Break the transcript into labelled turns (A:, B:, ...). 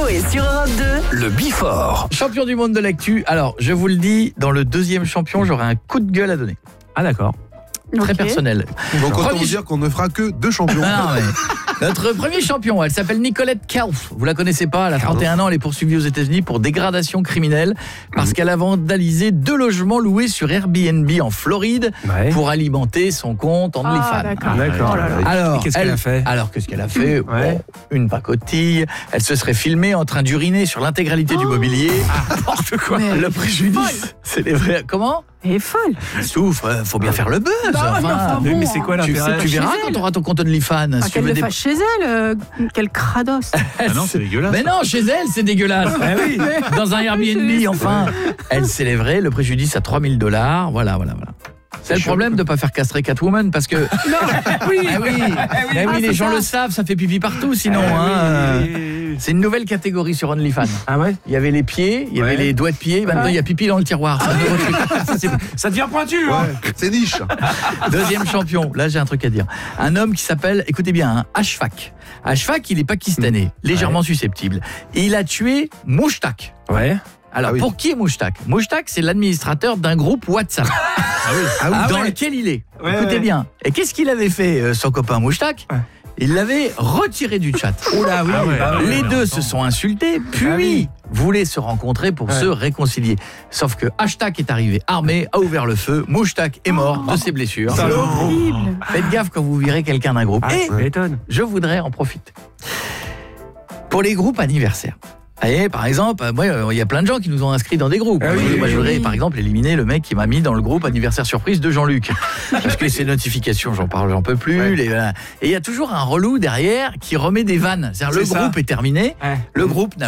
A: Coé sur Europe 2.
B: Le Bifort.
C: Champion du monde de l'actu. Alors, je vous le dis, dans le deuxième champion, j'aurai un coup de gueule à donner.
D: Ah d'accord.
C: Très personnel.
E: Donc autant
C: Premier-
E: vous dire qu'on ne fera que 2 champions.
C: Ah non, mais notre premier champion, elle s'appelle Nicolette Kauf. Vous la connaissez pas, elle a 31 ans, elle est poursuivie aux États-Unis pour dégradation criminelle parce qu'elle a vandalisé 2 logements loués sur Airbnb en Floride pour alimenter son compte OnlyFans.
F: Ah, d'accord.
D: D'accord.
F: Oh là là.
C: Alors,
D: Et qu'est-ce qu'elle a fait ?
C: Alors, qu'est-ce qu'elle a fait ?
D: Ouais.
C: Bon, une pacotille. Elle se serait filmée en train d'uriner sur l'intégralité du mobilier.
D: N'importe quoi.
F: Mais
C: Le préjudice, c'est les vrais. Comment ?
F: elle est folle.
C: Souffre, faut bien faire le buzz.
F: enfin,
D: Mais c'est quoi
C: tu
D: l'intérêt ?
C: verras quand tu auras ton compte OnlyFans.
F: Ah,
C: Si tu
F: qu'elle
C: veux
F: le
C: des-
F: fasse chez elle, quel crados.
D: Ah non, c'est dégueulasse.
C: Mais non, chez elle, c'est dégueulasse.
D: Ah oui.
C: Dans un Airbnb, enfin. Elle s'élèverait le préjudice à $3 000. Voilà. C'est le problème de ne pas faire castrer Catwoman parce que.
F: Oui.
C: Ah oui, les gens le savent, ça fait pipi partout sinon. C'est une nouvelle catégorie sur OnlyFans.
D: Ah ouais.
C: Il y avait les pieds, il y avait les doigts de pied, maintenant il y a pipi dans le tiroir. C'est un nouveau truc.
D: Ça devient pointu. Hein.
E: Ouais, c'est niche.
C: Deuxième champion, là j'ai un truc à dire. Un homme qui s'appelle, écoutez bien, Ashfaq. Ashfaq, il est pakistanais, légèrement susceptible. Et il a tué Mushtaq.
D: Ouais.
C: Alors,
E: Ah oui.
C: pour qui est Mushtaq ? Mushtaq, c'est l'administrateur d'un groupe WhatsApp dans lequel il est.
D: Ouais,
C: Écoutez
D: ouais.
C: bien. Et qu'est-ce qu'il avait fait, son copain Mushtaq ? Il l'avait retiré du chat.
D: Oh là oui.
C: Les deux se sont insultés, puis voulaient se rencontrer pour se réconcilier. Sauf que Hashtag est arrivé armé, a ouvert le feu, Mushtaq est mort de ses blessures.
F: C'est horrible.
C: Faites gaffe quand vous virez quelqu'un d'un groupe. Et
D: Ça m'étonne.
C: je voudrais en profiter. Pour les groupes anniversaires. Et par exemple, moi, il y a plein de gens qui nous ont inscrits dans des groupes.
D: Ah oui,
C: moi, je voudrais,
F: oui.
C: par exemple, éliminer le mec qui m'a mis dans le groupe anniversaire surprise de Jean-Luc. Parce que ces notifications, j'en peux plus.
E: Ouais.
C: Voilà. Et il y a toujours un relou derrière qui remet des vannes. C'est-à-dire, le
D: C'est ça.
C: groupe est terminé,
D: Ouais.
C: le groupe n'a